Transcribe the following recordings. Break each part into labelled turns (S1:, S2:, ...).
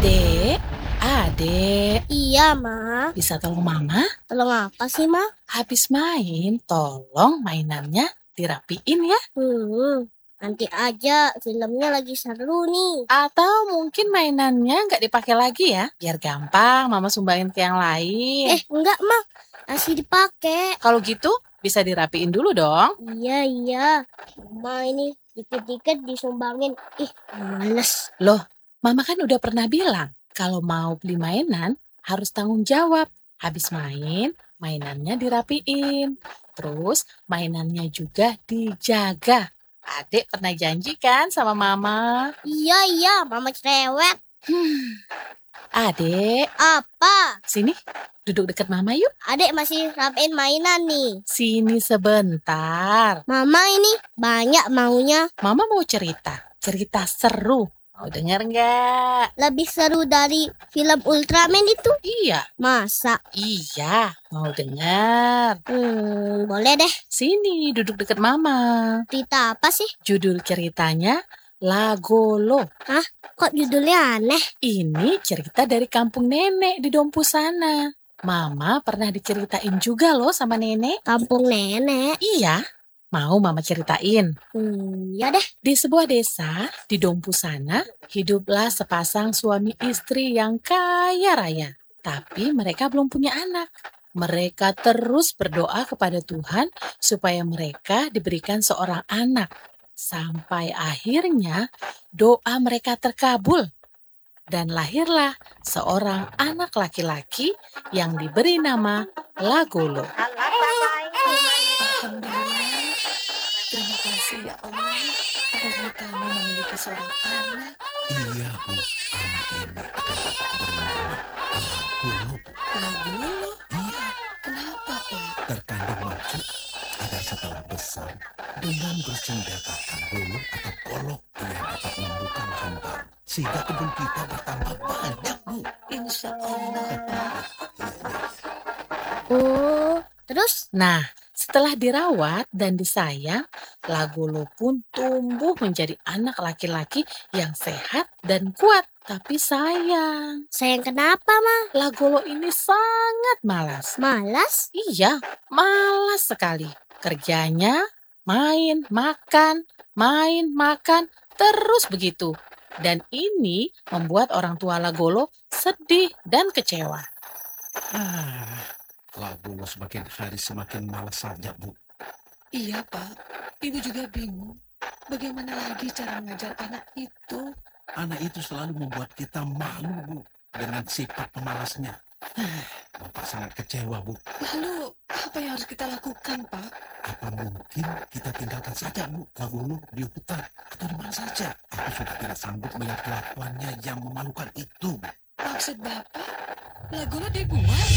S1: Dek, Adek,
S2: Iya, Ma.
S1: bisa tolong Mama?
S2: Tolong apa sih, Ma?
S1: Habis main, tolong mainannya dirapiin ya.
S2: Nanti aja, filmnya lagi seru nih.
S1: Atau mungkin mainannya nggak dipakai lagi ya, biar gampang Mama sumbangin ke yang lain.
S2: Enggak, Ma. Masih dipakai.
S1: Kalau gitu, bisa dirapiin dulu dong.
S2: Iya. Mama ini dikit-dikit disumbangin. Males.
S1: Loh, Mama kan udah pernah bilang, kalau mau beli mainan, harus tanggung jawab. Habis main, mainannya dirapiin. Terus, mainannya juga dijaga. Adek pernah janji kan sama Mama?
S2: Iya, Mama cerewet.
S1: Adek,
S2: Apa?
S1: sini, duduk dekat Mama yuk.
S2: Adek masih rapiin mainan nih.
S1: Sini sebentar.
S2: Mama ini banyak maunya.
S1: Mama mau cerita seru. Mau denger nggak?
S2: Lebih seru dari film Ultraman itu.
S1: Iya.
S2: Masa?
S1: Iya, mau denger.
S2: Boleh deh.
S1: Sini, duduk dekat Mama.
S2: Cerita apa sih?
S1: Judul ceritanya Lagolo.
S2: Kok judulnya aneh?
S1: Ini cerita dari kampung nenek di Dompu sana. Mama pernah diceritain juga loh sama nenek.
S2: Kampung nenek.
S1: Iya, mau Mama ceritain.
S2: Ya deh.
S1: Di sebuah desa di Dompu sana, hiduplah sepasang suami istri yang kaya raya. Tapi mereka belum punya anak. Mereka terus berdoa kepada Tuhan supaya mereka diberikan seorang anak. Sampai akhirnya doa mereka terkabul. Dan lahirlah seorang anak laki-laki yang diberi nama Lagolo. Alhamdulillah, terima kasih ya Allah karena kami memiliki seorang anak.
S3: Iya, Bu. Anak ini akan bernama Lagolo.
S1: Lagolo?
S3: Iya,
S1: Kenapa, Pak?
S3: terkandung maksud agar setelah besar dengan bersenjatakan bulu atau golok ia dapat membuka lahan baru sehingga kebun kita bertambah banyak, Bu.
S1: Insya Allah, Pak.
S2: Terus?
S1: Nah, setelah dirawat dan disayang, Lagolo pun tumbuh menjadi anak laki-laki yang sehat dan kuat. Tapi sayang,
S2: Sayang kenapa, Ma?
S1: Lagolo ini sangat malas.
S2: Malas?
S1: Iya, malas sekali. Kerjanya main, makan, terus begitu. Dan ini membuat orang tua Lagolo sedih dan kecewa.
S3: Lagolo semakin hari semakin malas saja, Bu.
S4: Iya, Pak. Ibu juga bingung. Bagaimana lagi cara mengajar anak itu?
S3: Anak itu selalu membuat kita malu, Bu, dengan sifat pemalasnya. Bapak sangat kecewa, Bu.
S4: Lalu, apa yang harus kita lakukan, Pak?
S3: Apa mungkin kita tinggalkan saja, Bu, Lagolo di hutan atau di mana saja? Aku sudah tidak sanggup melihat kelakuannya yang memalukan itu, Bu.
S4: Maksud Bapak, Lagolo dibuang?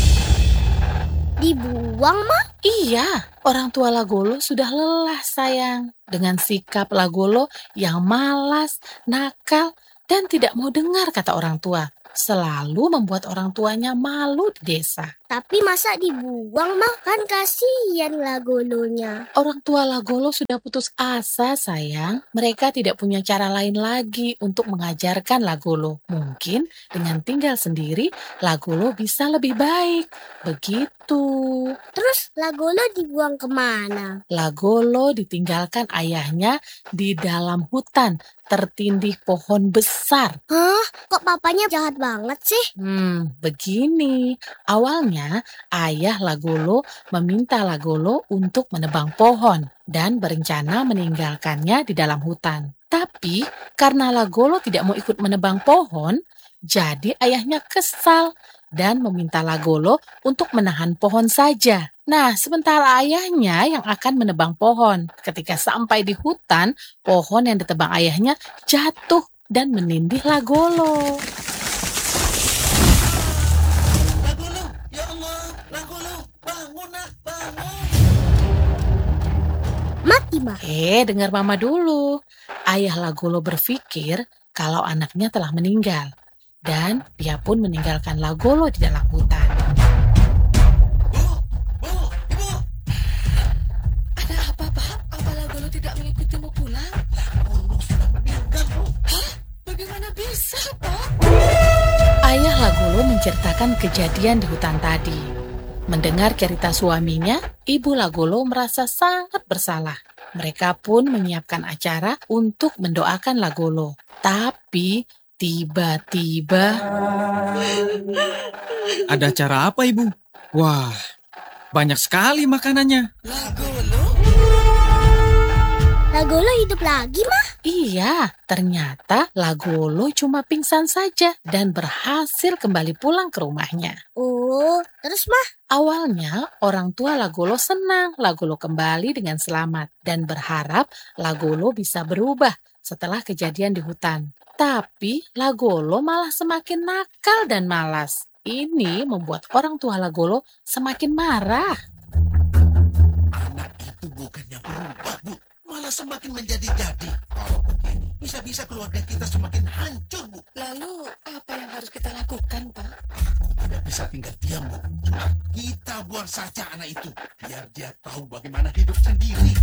S2: Dibuang, Ma?
S1: Iya, orang tua Lagolo sudah lelah sayang dengan sikap Lagolo yang malas, nakal, dan tidak mau dengar kata orang tua. Selalu membuat orang tuanya malu di desa.
S2: Tapi masa dibuang, Ma? Kan kasihan Lagolonya.
S1: Orang tua Lagolo sudah putus asa sayang. Mereka tidak punya cara lain lagi untuk mengajarkan Lagolo. Mungkin dengan tinggal sendiri, Lagolo bisa lebih baik. Begitu.
S2: Terus Lagolo dibuang kemana?
S1: Lagolo ditinggalkan ayahnya di dalam hutan, tertindih pohon besar.
S2: Kok papanya jahat banget sih?
S1: Begini. Awalnya, ayah Lagolo meminta Lagolo untuk menebang pohon dan berencana meninggalkannya di dalam hutan. Tapi, karena Lagolo tidak mau ikut menebang pohon, jadi ayahnya kesal dan meminta Lagolo untuk menahan pohon saja. Nah, sementara ayahnya yang akan menebang pohon. Ketika sampai di hutan, pohon yang ditebang ayahnya jatuh dan menindih Lagolo.
S3: Lagolo, ya Allah, Lagolo, bangun nak, bangun.
S2: Mati, Ma.
S1: Dengar Mama dulu. Ayah Lagolo berpikir kalau anaknya telah meninggal. Dan dia pun meninggalkan Lagolo di dalam hutan.
S3: Bu, Ibu.
S4: Ada apa, Pak? Apa Lagolo tidak mengikutimu pulang?
S3: Lagolo sudah meninggal, Bu.
S4: Bagaimana bisa, Pak?
S1: Lagolo menceritakan kejadian di hutan tadi. Mendengar cerita suaminya, Ibu Lagolo merasa sangat bersalah. Mereka pun menyiapkan acara untuk mendoakan Lagolo. Tapi tiba-tiba
S5: Ada acara apa, Ibu? Wah, banyak sekali makanannya.
S2: Lagolo hidup lagi, Mah.
S1: iya, ternyata Lagolo cuma pingsan saja dan berhasil kembali pulang ke rumahnya.
S2: Oh, terus Mah?
S1: Awalnya, orang tua Lagolo senang Lagolo kembali dengan selamat dan berharap Lagolo bisa berubah setelah kejadian di hutan. Tapi Lagolo malah semakin nakal dan malas. Ini membuat orang tua Lagolo semakin marah.
S3: Anak itu bukannya berubah, Bu. Malah semakin menjadi-jadi. Kalau begini, bisa-bisa keluarga kita semakin hancur, Bu.
S4: Lalu apa yang harus kita lakukan, Pak?
S3: Tidak bisa tinggal diam, Bu. Sudah, kita buang saja anak itu. Biar dia tahu bagaimana hidup sendiri.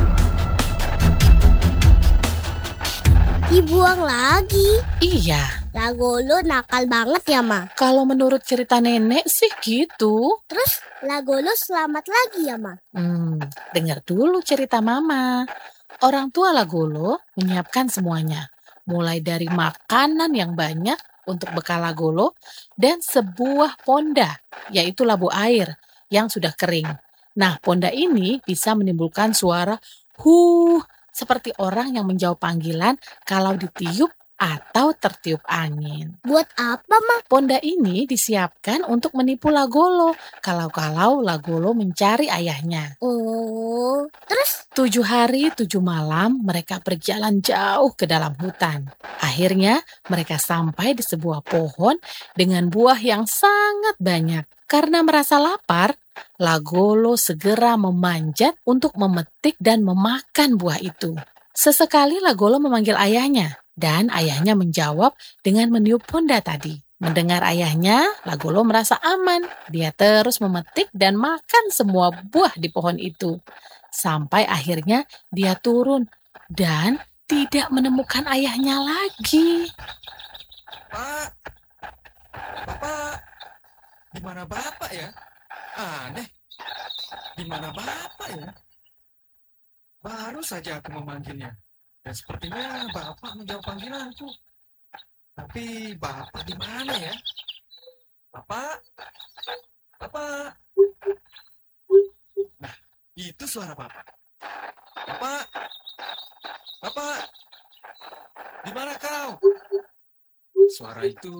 S2: Dibuang lagi.
S1: Iya,
S2: Lagolo nakal banget ya, Mah.
S1: kalau menurut cerita nenek sih gitu.
S2: Terus Lagolo selamat lagi ya, Mah.
S1: Dengar dulu cerita Mama. Orang tua Lagolo menyiapkan semuanya. Mulai dari makanan yang banyak untuk bekal Lagolo dan sebuah ponda, yaitu labu air yang sudah kering. Nah, ponda ini bisa menimbulkan suara huh, seperti orang yang menjawab panggilan kalau ditiup atau tertiup angin.
S2: Buat apa, Mah?
S1: Ponda ini disiapkan untuk menipu Lagolo kalau Lagolo mencari ayahnya.
S2: Oh, terus
S1: 7 hari 7 malam mereka berjalan jauh ke dalam hutan. Akhirnya mereka sampai di sebuah pohon dengan buah yang sangat banyak. Karena merasa lapar, Lagolo segera memanjat untuk memetik dan memakan buah itu. Sesekali Lagolo memanggil ayahnya dan ayahnya menjawab dengan meniup ponda tadi. Mendengar ayahnya, Lagolo merasa aman. Dia terus memetik dan makan semua buah di pohon itu. Sampai akhirnya dia turun dan tidak menemukan ayahnya lagi.
S5: Pak, Bapak, di mana Bapak ya? Aneh, di mana Bapak ya? Baru saja aku memanggilnya. Dan sepertinya Bapak menjawab panggilanku. Tapi Bapak di mana ya? Bapak? Bapak? Nah, itu suara Bapak. Bapak? Bapak? Di mana kau? Suara itu...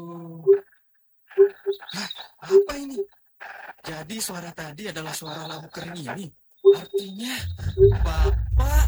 S5: Hah, apa ini? Jadi suara tadi adalah suara labu kering ini. Artinya, Bapak...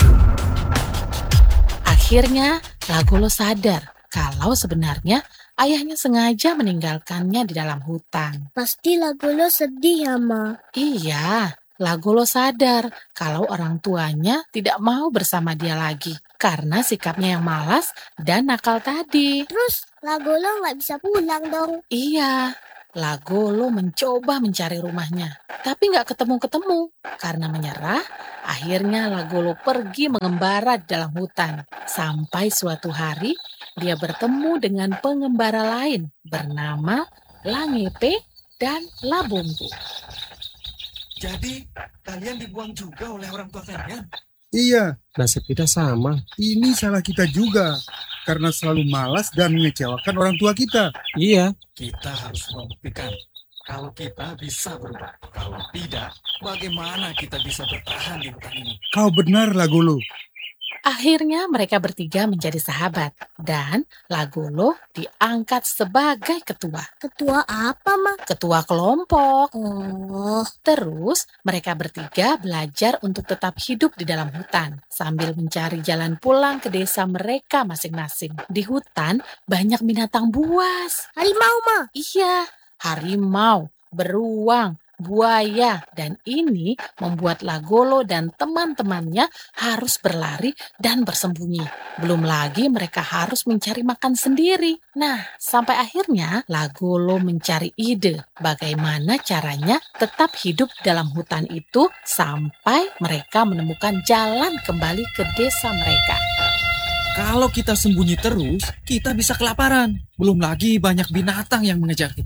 S1: Akhirnya Lagolo sadar kalau sebenarnya ayahnya sengaja meninggalkannya di dalam hutan.
S2: pasti Lagolo sedih ya, Mah.
S1: Iya, Lagolo sadar kalau orang tuanya tidak mau bersama dia lagi karena sikapnya yang malas dan nakal tadi.
S2: Terus Lagolo nggak bisa pulang dong.
S1: Iya, Lagolo mencoba mencari rumahnya, tapi nggak ketemu-ketemu. Karena menyerah, akhirnya Lagolo pergi mengembara di dalam hutan. Sampai suatu hari, dia bertemu dengan pengembara lain bernama Langepe dan Labonggo.
S5: Jadi, kalian dibuang juga oleh orang tua kalian?
S6: Iya,
S7: Nasib kita sama.
S6: ini salah kita juga. Karena selalu malas dan mengecewakan orang tua kita.
S7: Iya,
S5: Kita harus membuktikan kalau kita bisa berubah. Kalau tidak, bagaimana kita bisa bertahan di hutan ini?
S6: Kau benar, Lagolo.
S1: Akhirnya mereka bertiga menjadi sahabat dan Lagolo diangkat sebagai ketua.
S2: Ketua apa, Mah?
S1: Ketua kelompok.
S2: Oh,
S1: Terus mereka bertiga belajar untuk tetap hidup di dalam hutan sambil mencari jalan pulang ke desa mereka masing-masing. Di hutan banyak binatang buas.
S2: harimau, Mah.
S1: Iya, harimau, beruang, buaya, dan ini membuat Lagolo dan teman-temannya harus berlari dan bersembunyi. Belum lagi mereka harus mencari makan sendiri. Nah, sampai akhirnya Lagolo mencari ide bagaimana caranya tetap hidup dalam hutan itu sampai mereka menemukan jalan kembali ke desa mereka.
S5: Kalau kita sembunyi terus, kita bisa kelaparan. Belum lagi banyak binatang yang mengejar kita.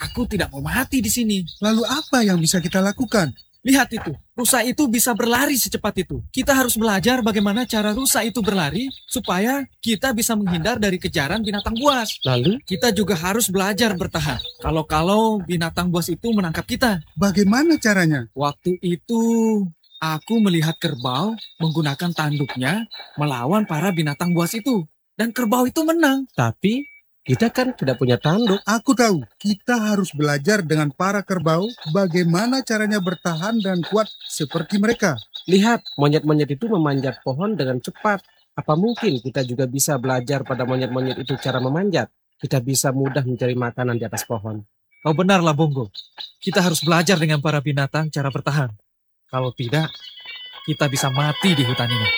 S5: Aku tidak mau mati di sini.
S6: Lalu apa yang bisa kita lakukan?
S5: Lihat itu, rusa itu bisa berlari secepat itu. Kita harus belajar bagaimana cara rusa itu berlari supaya kita bisa menghindar dari kejaran binatang buas.
S7: Lalu,
S5: Kita juga harus belajar bertahan. Kalau binatang buas itu menangkap kita.
S6: Bagaimana caranya?
S5: Waktu itu aku melihat kerbau menggunakan tanduknya melawan para binatang buas itu. Dan kerbau itu menang.
S7: tapi kita kan tidak punya tanduk.
S6: Aku tahu, kita harus belajar dengan para kerbau bagaimana caranya bertahan dan kuat seperti mereka.
S7: Lihat, monyet-monyet itu memanjat pohon dengan cepat. Apa mungkin kita juga bisa belajar pada monyet-monyet itu cara memanjat? Kita bisa mudah mencari makanan di atas pohon.
S5: Oh benarlah Bongo. Kita harus belajar dengan para binatang cara bertahan. Kalau tidak, kita bisa mati di hutan ini.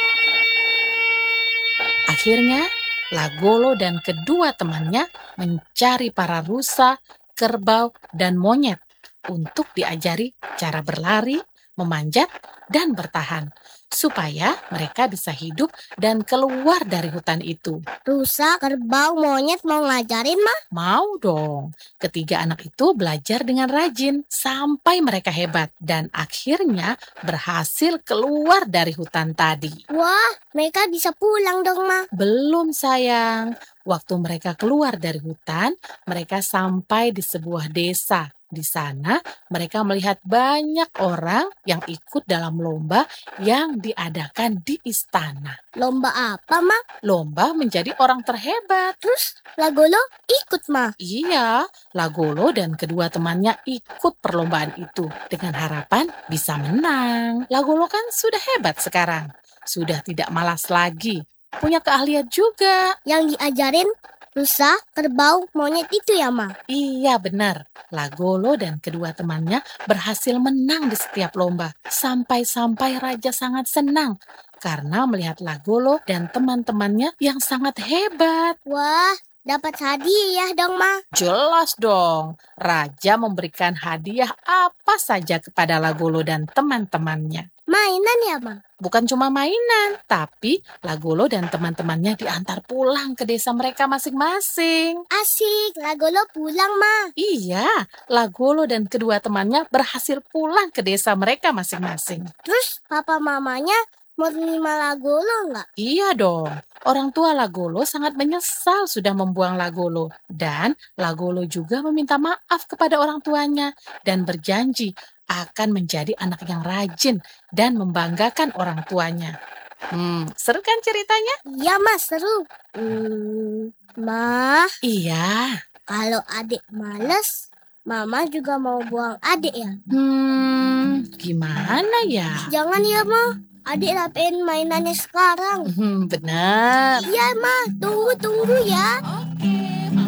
S1: Akhirnya, Lagolo dan kedua temannya mencari para rusa, kerbau, dan monyet untuk diajari cara berlari, memanjat, dan bertahan, supaya mereka bisa hidup dan keluar dari hutan itu.
S2: Rusa, kerbau, monyet mau ngajarin mah?
S1: Mau dong. Ketiga anak itu belajar dengan rajin sampai mereka hebat dan akhirnya berhasil keluar dari hutan tadi.
S2: Wah, mereka bisa pulang dong mah.
S1: Belum sayang. Waktu mereka keluar dari hutan, mereka sampai di sebuah desa. Di sana mereka melihat banyak orang yang ikut dalam lomba yang diadakan di istana.
S2: Lomba apa mah?
S1: Lomba menjadi orang terhebat.
S2: Terus Lagolo ikut mah.
S1: Iya, Lagolo dan kedua temannya ikut perlombaan itu dengan harapan bisa menang. Lagolo kan sudah hebat sekarang, sudah tidak malas lagi, punya keahlian juga.
S2: Yang diajarin rusa, kerbau, monyet itu ya mah.
S1: Iya benar, Lagolo dan kedua temannya berhasil menang di setiap lomba. Sampai-sampai raja sangat senang karena melihat Lagolo dan teman-temannya yang sangat hebat.
S2: Wah, dapat hadiah dong mah.
S1: Jelas dong, raja memberikan hadiah apa saja kepada Lagolo dan teman-temannya.
S2: Mainan ya mah.
S1: Bukan cuma mainan, tapi Lagolo dan teman-temannya diantar pulang ke desa mereka masing-masing.
S2: Asik, Lagolo pulang mah.
S1: Iya, Lagolo dan kedua temannya berhasil pulang ke desa mereka masing-masing.
S2: Terus papa mamanya mau terima Lagolo nggak?
S1: Iya dong, orang tua Lagolo sangat menyesal sudah membuang Lagolo. Dan Lagolo juga meminta maaf kepada orang tuanya dan berjanji akan menjadi anak yang rajin dan membanggakan orang tuanya. Seru kan ceritanya?
S2: Iya mah seru. Mah,
S1: Iya.
S2: kalau adik males, mama juga mau buang adik ya.
S1: Gimana ya?
S2: Jangan ya mah, adik rapiin mainannya sekarang.
S1: Benar.
S2: Iya mah, tunggu ya.
S4: Oke.